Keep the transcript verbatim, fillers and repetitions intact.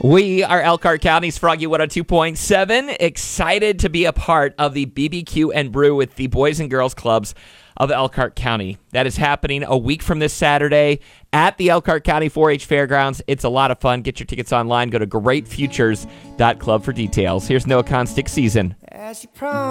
We are Elkhart County's Froggy one oh two point seven. Excited to be a part of the B B Q and Brew with the Boys and Girls Clubs of Elkhart County. That is happening a week from this Saturday at the Elkhart County four H Fairgrounds. It's a lot of fun. Get your tickets online. Go to great futures dot club for details. Here's Noah Kahn's Stick Season. As you